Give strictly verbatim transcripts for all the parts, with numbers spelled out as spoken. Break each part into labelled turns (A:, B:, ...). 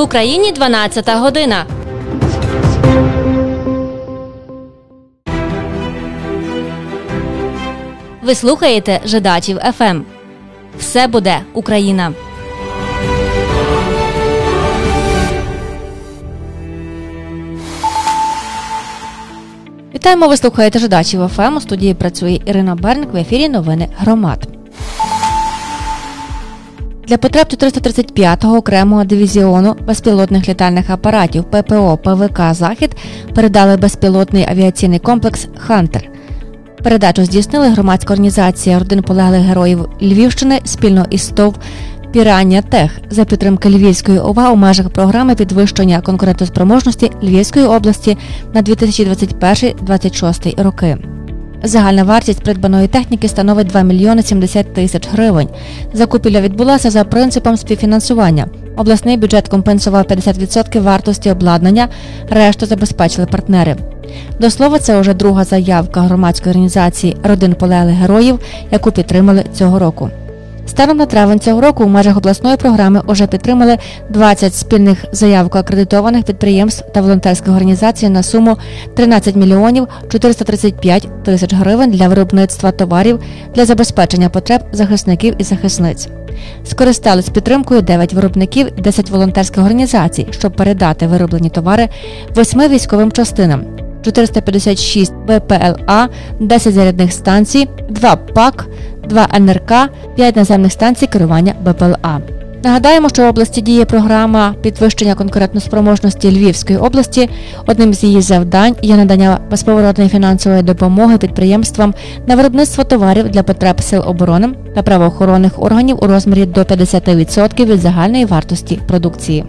A: Україні дванадцята година. Ви слухаєте Жидачів еф ем. Все буде Україна. Вітаємо, ви слухаєте Жидачів еф ем. У студії працює Ірина Берник, в ефірі новини громад. Для потреб чотириста тридцять п'ятого окремого дивізіону безпілотних літальних апаратів пе пе о пе ве ка «Захід» передали безпілотний авіаційний комплекс «Хантер». Передачу здійснили громадська організація родин полеглих героїв Львівщини спільно із ТОВ «Пірання Тех» за підтримки Львівської ОВА у межах програми підвищення конкурентоспроможності Львівської області на дві тисячі двадцять перший - двадцять шостий роки. Загальна вартість придбаної техніки становить два мільйони сімдесят тисяч гривень. Закупівля відбулася за принципом співфінансування. Обласний бюджет компенсував п'ятдесят відсотків вартості обладнання, решту забезпечили партнери. До слова, це вже друга заявка громадської організації родин полеглих героїв, яку підтримали цього року. Станом на травень цього року у межах обласної програми уже підтримали двадцять спільних заявок акредитованих підприємств та волонтерських організацій на суму тринадцять мільйонів чотириста тридцять п'ять тисяч гривень для виробництва товарів для забезпечення потреб захисників і захисниць. Скористались підтримкою дев'ять виробників і десять волонтерських організацій, щоб передати вироблені товари восьми військовим частинам. чотириста п'ятдесят шість бе пе ел а, десять зарядних станцій, два пак, два ен ер ка, п'ять наземних станцій керування бе пе ел а. Нагадаємо, що в області діє програма підвищення конкурентоспроможності Львівської області. Одним з її завдань є надання безповоротної фінансової допомоги підприємствам на виробництво товарів для потреб сил оборони та правоохоронних органів у розмірі до п'ятдесят відсотків від загальної вартості продукції.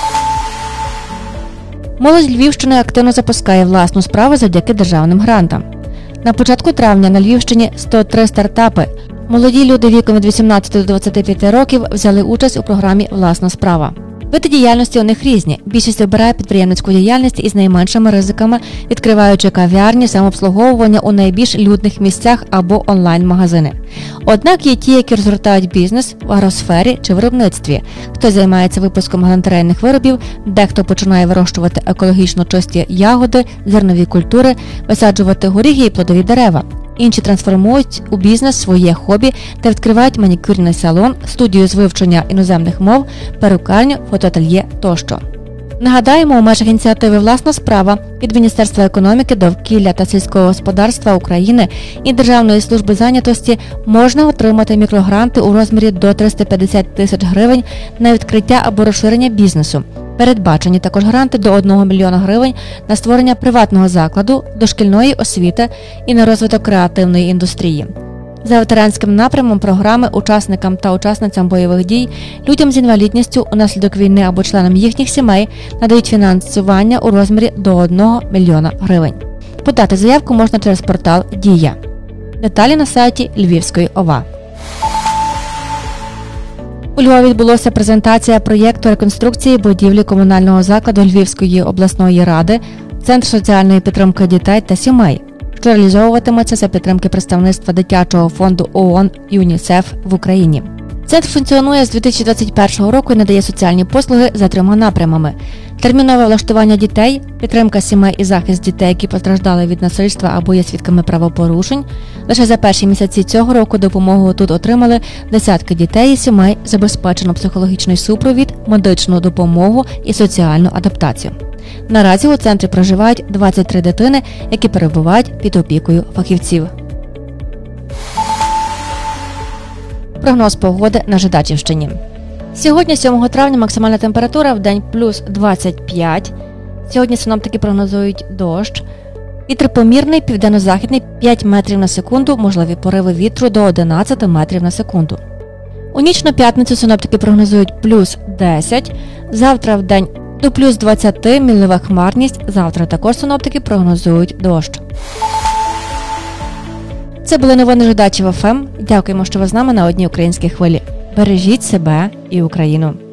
A: Молодь Львівщини активно запускає власну справу завдяки державним грантам. На початку травня на Львівщині сто три стартапи. Молоді люди віком від вісімнадцяти до двадцяти п'яти років взяли участь у програмі «Власна справа». Види діяльності у них різні. Більшість обирає підприємницьку діяльність із найменшими ризиками, відкриваючи кав'ярні, самообслуговування у найбільш людних місцях або онлайн-магазини. Однак є ті, які розгортають бізнес в агросфері чи виробництві. Хтось займається випуском галантерейних виробів, дехто починає вирощувати екологічно чисті ягоди, зернові культури, висаджувати горіхи і плодові дерева. Інші трансформують у бізнес своє хобі та відкривають манікюрний салон, студію з вивчення іноземних мов, перукарню, фотоательє тощо. Нагадаємо, у межах ініціативи «Власна справа» від Міністерства економіки, довкілля та сільського господарства України і Державної служби зайнятості можна отримати мікрогранти у розмірі до триста п'ятдесят тисяч гривень на відкриття або розширення бізнесу. Передбачені також гранти до одного мільйона гривень на створення приватного закладу, дошкільної освіти і на розвиток креативної індустрії. За ветеранським напрямом програми учасникам та учасницям бойових дій, людям з інвалідністю унаслідок війни або членам їхніх сімей надають фінансування у розмірі до одного мільйона гривень. Подати заявку можна через портал «Дія». Деталі на сайті Львівської ОВА. У Львові відбулася презентація проєкту реконструкції будівлі комунального закладу Львівської обласної ради «Центр соціальної підтримки дітей та сімей», що реалізовуватиметься за підтримки представництва дитячого фонду ООН «ЮНІСЕФ» в Україні. Центр функціонує з дві тисячі двадцять першого року і надає соціальні послуги за трьома напрямами: термінове влаштування дітей, підтримка сімей і захист дітей, які постраждали від насильства або є свідками правопорушень. Лише за перші місяці цього року допомогу тут отримали десятки дітей і сімей, забезпечено психологічний супровід, медичну допомогу і соціальну адаптацію. Наразі у центрі проживають двадцять три дитини, які перебувають під опікою фахівців. Прогноз погоди на Жидачівщині. Сьогодні, сьомого травня, максимальна температура в день плюс двадцять п'ять. Сьогодні синоптики прогнозують дощ. Вітер помірний, південно-західний п'ять метрів на секунду, можливі пориви вітру до одинадцяти метрів на секунду. У ніч на п'ятницю синоптики прогнозують плюс десять. Завтра в день до плюс двадцяти, мінлива хмарність. Завтра також синоптики прогнозують дощ. Це були новини Жидачів еф ем. Дякуємо, що ви з нами на одній українській хвилі. Бережіть себе і Україну.